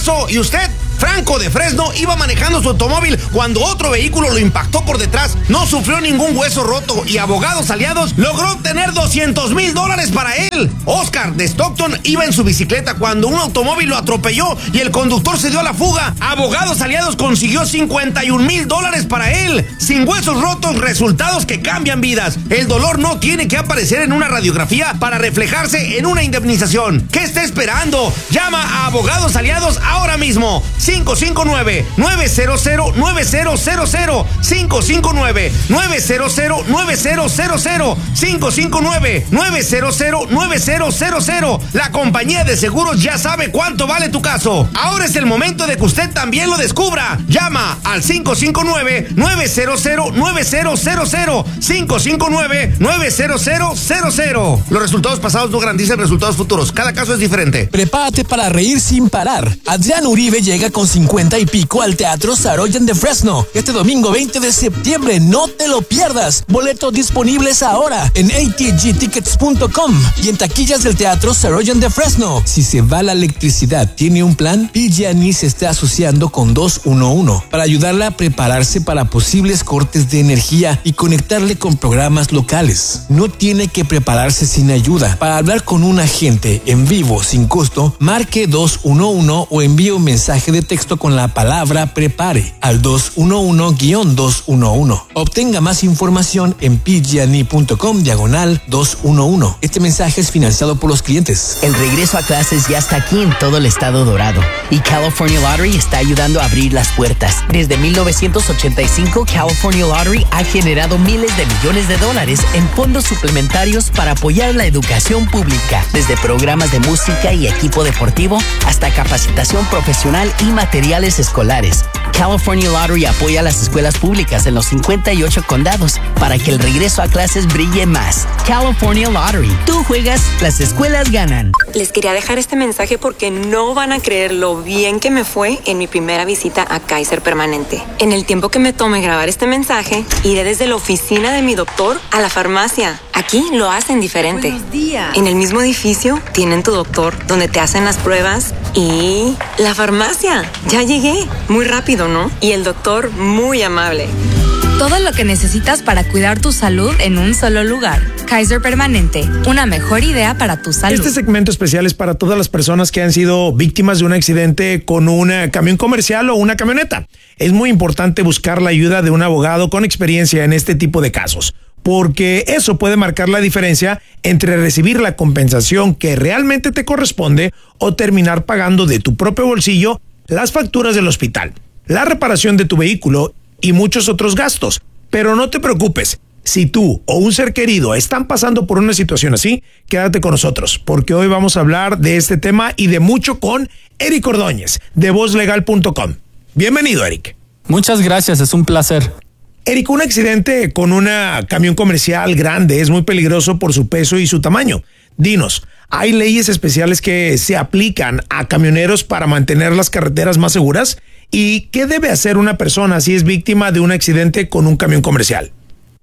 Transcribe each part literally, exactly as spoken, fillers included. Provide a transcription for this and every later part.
Y usted, Franco de Fresno, iba manejando su automóvil cuando otro vehículo lo impactó por detrás. No sufrió ningún hueso roto y Abogados Aliados logró obtener doscientos mil dólares para él. Oscar de Stockton iba en su bicicleta cuando un automóvil lo atropelló y el conductor se dio a la fuga. Abogados Aliados consiguió cincuenta y un mil dólares para él. Sin huesos rotos, resultados que cambian vidas. El dolor no tiene que aparecer en una radiografía para reflejarse en una indemnización. ¿Qué está esperando? Llama a Abogados Aliados ahora mismo. cinco cinco nueve, nueve cero cero, nueve cero cero cero. cinco cinco nueve, nueve cero cero, nueve cero cero cero. cinco cinco nueve, nueve cero cero, nueve cero cero cero. La compañía de seguros ya sabe cuánto vale tu caso. Ahora es el momento de que usted también lo descubra. Llama al cinco cinco nueve, nueve cero cero, nueve cero cero cero. cinco cinco nueve, nueve cero cero cero cero. Los resultados pasados no garantizan resultados futuros. Cada caso es diferente. Prepárate para reír sin parar. Adrián Uribe llega con cincuenta y pico al Teatro Saroyan de Fresno. Este domingo veinte de septiembre, no te lo pierdas. Boletos disponibles ahora en a t g tickets punto com y en taquillas del Teatro Saroyan de Fresno. Si se va la electricidad, ¿tiene un plan? P G and E se está asociando con dos uno uno para ayudarla a prepararse para posibles cortes de energía y conectarle con programas locales. No tiene que prepararse sin ayuda. Para hablar con un agente en vivo sin costo, marque dos uno uno o envíe un mensaje de texto con la palabra prepare al dos uno uno guión dos uno uno. Obtenga más información en p g and e punto com diagonal dos uno uno. Este mensaje es financiado por los clientes. El regreso a clases ya está aquí en todo el estado dorado y California Lottery está ayudando a abrir las puertas. Desde mil novecientos ochenta y cinco, California Lottery ha generado miles de millones de dólares en fondos suplementarios para apoyar la educación pública, desde programas de música y equipo deportivo hasta capacitación profesional y materiales escolares. California Lottery apoya a las escuelas públicas en los cincuenta y ocho condados para que el regreso a clases brille más. California Lottery. Tú juegas, las escuelas ganan. Les quería dejar este mensaje porque no van a creer lo bien que me fue en mi primera visita a Kaiser Permanente. En el tiempo que me tome grabar este mensaje, iré desde la oficina de mi doctor a la farmacia. Aquí lo hacen diferente. Buenos días. En el mismo edificio tienen tu doctor, donde te hacen las pruebas, y la farmacia. Ya llegué. Muy rápido, ¿no? Y el doctor muy amable. Todo lo que necesitas para cuidar tu salud en un solo lugar. Kaiser Permanente, una mejor idea para tu salud. Este segmento especial es para todas las personas que han sido víctimas de un accidente con un camión comercial o una camioneta. Es muy importante buscar la ayuda de un abogado con experiencia en este tipo de casos, porque eso puede marcar la diferencia entre recibir la compensación que realmente te corresponde o terminar pagando de tu propio bolsillo las facturas del hospital, la reparación de tu vehículo y muchos otros gastos. Pero no te preocupes, si tú o un ser querido están pasando por una situación así, quédate con nosotros, porque hoy vamos a hablar de este tema y de mucho con Eric Ordóñez, de voz legal punto com. Bienvenido, Eric. Muchas gracias, es un placer. Eric, un accidente con un camión comercial grande es muy peligroso por su peso y su tamaño. Dinos, ¿hay leyes especiales que se aplican a camioneros para mantener las carreteras más seguras? ¿Y qué debe hacer una persona si es víctima de un accidente con un camión comercial?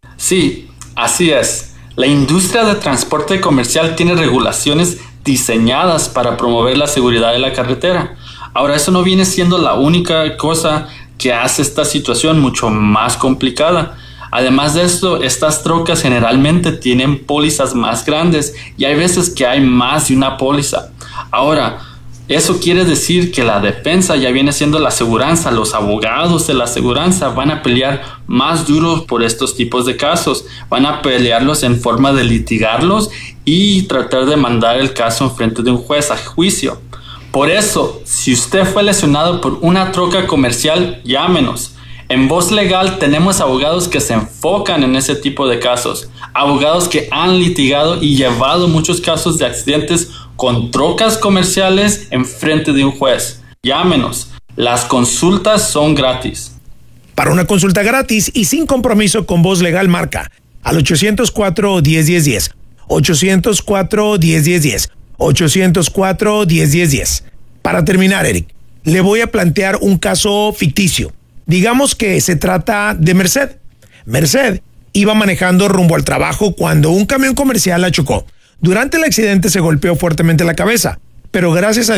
Sí, así es. La industria de transporte comercial tiene regulaciones diseñadas para promover la seguridad de la carretera. Ahora, eso no viene siendo la única cosa que hace esta situación mucho más complicada. Además de esto, estas trocas generalmente tienen pólizas más grandes y hay veces que hay más de una póliza. Ahora, eso quiere decir que la defensa ya viene siendo la aseguranza. Los abogados de la aseguranza van a pelear más duros por estos tipos de casos. Van a pelearlos en forma de litigarlos y tratar de mandar el caso en frente de un juez a juicio. Por eso, si usted fue lesionado por una troca comercial, llámenos. En Voz Legal tenemos abogados que se enfocan en ese tipo de casos. Abogados que han litigado y llevado muchos casos de accidentes con trocas comerciales en frente de un juez. Llámenos. Las consultas son gratis. Para una consulta gratis y sin compromiso con Voz Legal, marca al ochocientos cuatro, diez, diez, diez. ochocientos cuatro, diez, diez, diez. ochocientos cuatro, diez, diez, diez. Para terminar, Eric, le voy a plantear un caso ficticio. Digamos que se trata de Merced. Merced iba manejando rumbo al trabajo cuando un camión comercial la chocó. Durante el accidente se golpeó fuertemente la cabeza, pero gracias a Dios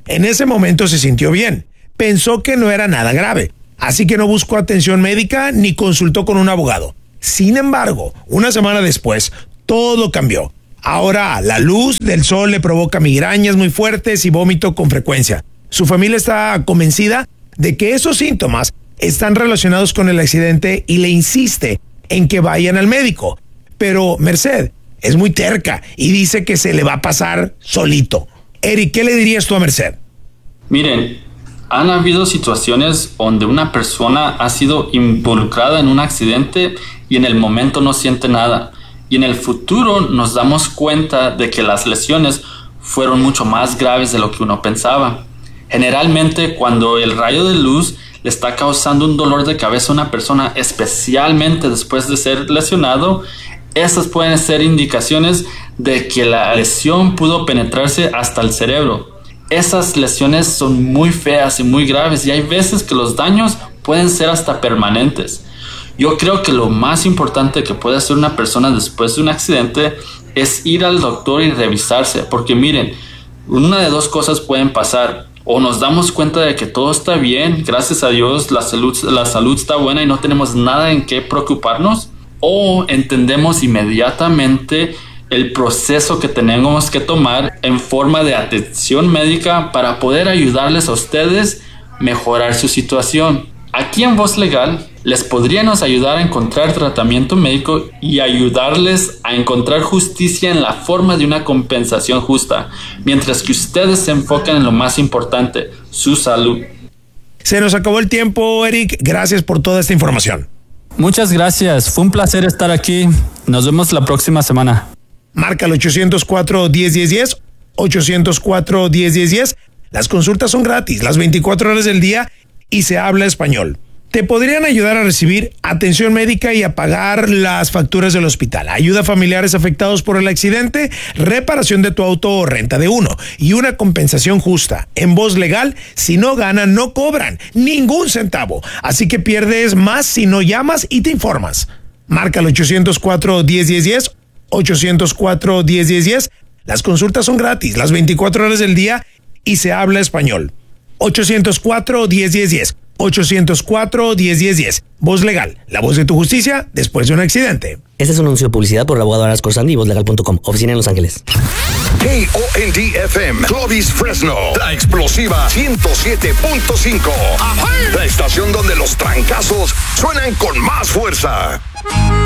En ese momento se sintió bien. Pensó que no era nada grave, así que no buscó atención médica ni consultó con un abogado. Sin embargo, una semana después, todo cambió. Ahora, la luz del sol le provoca migrañas muy fuertes y vómito con frecuencia. Su familia está convencida de que esos síntomas están relacionados con el accidente y le insiste en que vayan al médico. Pero Merced es muy terca y dice que se le va a pasar solito. Eric, ¿qué le dirías tú a Merced? Miren, han habido situaciones donde una persona ha sido involucrada en un accidente y en el momento no siente nada. Y en el futuro nos damos cuenta de que las lesiones fueron mucho más graves de lo que uno pensaba. Generalmente, cuando el rayo de luz le está causando un dolor de cabeza a una persona, especialmente después de ser lesionado, estas pueden ser indicaciones de que la lesión pudo penetrarse hasta el cerebro. Esas lesiones son muy feas y muy graves y hay veces que los daños pueden ser hasta permanentes. Yo creo que lo más importante que puede hacer una persona después de un accidente es ir al doctor y revisarse, porque miren, una de dos cosas pueden pasar. O nos damos cuenta de que todo está bien, gracias a Dios, la salud, la salud está buena y no tenemos nada en qué preocuparnos, o entendemos inmediatamente el proceso que tenemos que tomar en forma de atención médica para poder ayudarles a ustedes a mejorar su situación. Aquí en Voz Legal les podríamos ayudar a encontrar tratamiento médico y ayudarles a encontrar justicia en la forma de una compensación justa, mientras que ustedes se enfocan en lo más importante, su salud. Se nos acabó el tiempo, Eric. Gracias por toda esta información. Muchas gracias. Fue un placer estar aquí. Nos vemos la próxima semana. Marca el ochocientos cuatro, diez, diez, diez. ochocientos cuatro, diez, diez, diez. Las consultas son gratis, las veinticuatro horas del día y se habla español. Te podrían ayudar a recibir atención médica y a pagar las facturas del hospital, ayuda a familiares afectados por el accidente, reparación de tu auto o renta de uno y una compensación justa. En Voz Legal, si no ganan, no cobran ningún centavo. Así que pierdes más si no llamas y te informas. Marca el ochocientos cuatro, diez, diez, diez. ochocientos cuatro, diez, diez, diez. Las consultas son gratis, las veinticuatro horas del día y se habla español. ochocientos cuatro, diez, diez, diez. ochocientos cuatro, diez, diez, diez. Voz Legal, la voz de tu justicia después de un accidente. Este es un anuncio de publicidad por el abogado Aras Corsandi y voz legal punto com, oficina en Los Ángeles. K O N D F M, Clovis, Fresno, la explosiva ciento siete punto cinco. La estación donde los trancazos suenan con más fuerza.